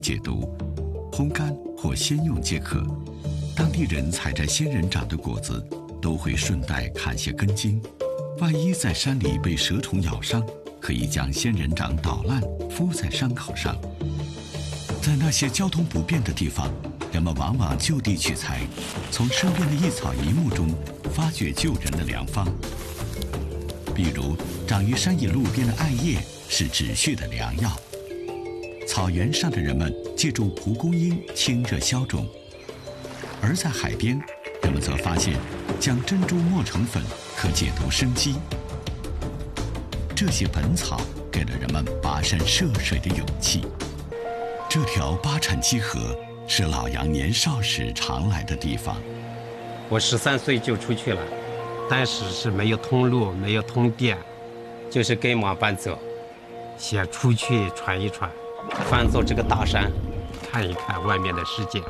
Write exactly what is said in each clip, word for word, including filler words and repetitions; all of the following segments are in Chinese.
解毒，烘干或鲜用皆可。当地人采摘仙人掌的果子，都会顺带砍些根茎。万一在山里被蛇虫咬伤，可以将仙人掌捣烂敷在伤口上。在那些交通不便的地方，人们往往就地取材，从身边的一草一木中发掘救人的良方。比如，长于山野路边的艾叶是止血的良药。草原上的人们借助蒲公英清热消肿，而在海边，人们则发现将珍珠磨成粉可解毒生肌。这些本草给了人们跋山涉水的勇气。这条八产基河是老杨年少时常来的地方。 我十三岁就出去了，当时是没有通路，没有通电，就是跟马伴走，先出去闯一闯，翻走这个大山，看一看外面的世界。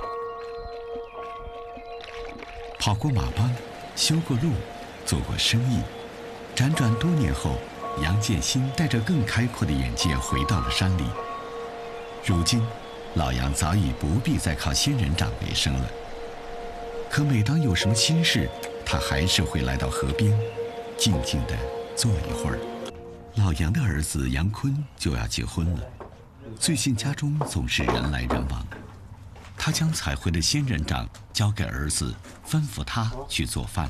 跑过马帮，修过路，做过生意。辗转多年后，杨建新带着更开阔的眼界回到了山里。如今，老杨早已不必再靠仙人掌为生了。可每当有什么心事，他还是会来到河边，静静地坐一会儿。老杨的儿子杨坤就要结婚了，最近家中总是人来人往。他将采回的仙人掌交给儿子，吩咐他去做饭。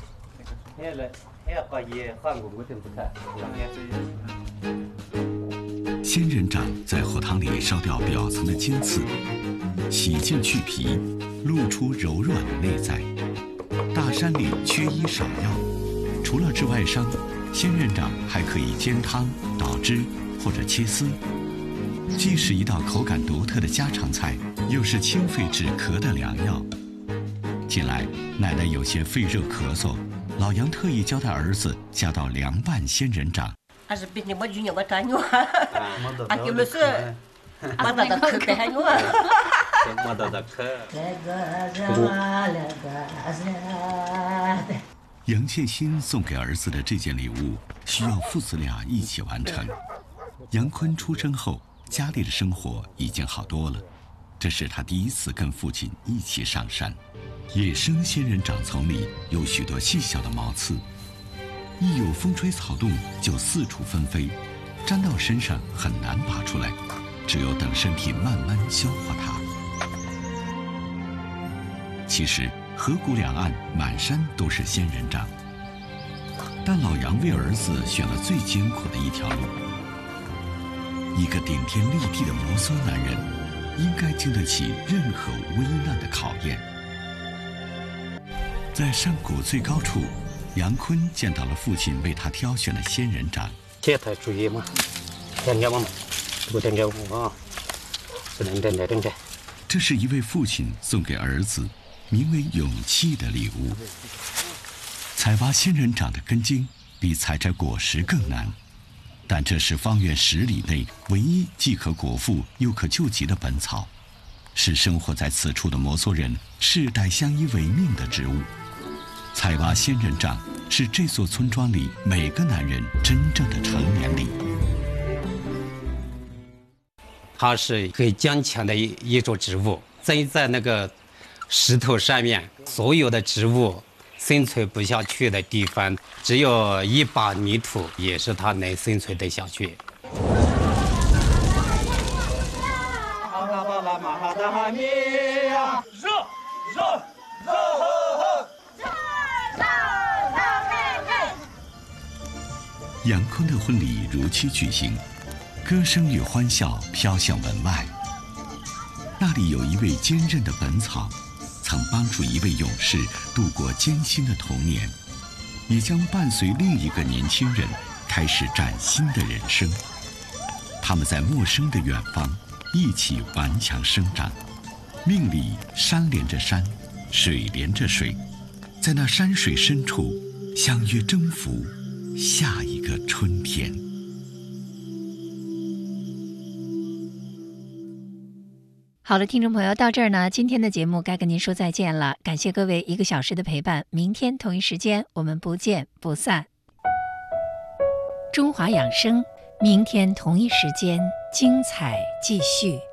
仙人掌在火塘里烧掉表层的尖刺，洗净去皮，露出柔软的内在。大山里缺医少药，除了治外伤，仙人掌还可以煎汤、捣汁或者切丝，既是一道口感独特的家常菜，又是清肺止咳的良药。近来奶奶有些肺热咳嗽，老杨特意交代儿子加到凉拌仙人掌。杨建新送给儿子的这件礼物，需要父子俩一起完成。杨坤出生后，家里的生活已经好多了，这是他第一次跟父亲一起上山。野生仙人掌丛里有许多细小的毛刺，一有风吹草动就四处纷飞，粘到身上很难拔出来，只有等身体慢慢消化它。其实河谷两岸满山都是仙人掌，但老杨为儿子选了最艰苦的一条路。一个顶天立地的摩梭男人，应该经得起任何危难的考验。在山谷最高处，杨坤见到了父亲为他挑选的仙人掌。 这太注意嘛，天天嘛，不天天啊，不能等待等待。 这是一位父亲送给儿子名为勇气的礼物。采挖仙人掌的根茎比采摘果实更难，但这是方圆十里内唯一既可果腹又可救急的本草，是生活在此处的摩梭人世代相依为命的植物。采挖仙人掌是这座村庄里每个男人真正的成年礼。 它是很坚强的一一种植物，栽在那个石头上面，所有的植物生存不下去的地方，只有一把泥土，也是它能生存得下去。 杨坤的婚礼如期举行，歌声与欢笑飘向门外。那里有一味坚韧的本草，曾帮助一位勇士度过艰辛的童年，也将伴随另一个年轻人开始崭新的人生。他们在陌生的远方一起顽强生长，命里山连着山，水连着水，在那山水深处相约征服下一个春天。 好了，听众朋友，到这儿呢，今天的节目该跟您说再见了。感谢各位一个小时的陪伴，明天同一时间我们不见不散。中华养生，明天同一时间精彩继续。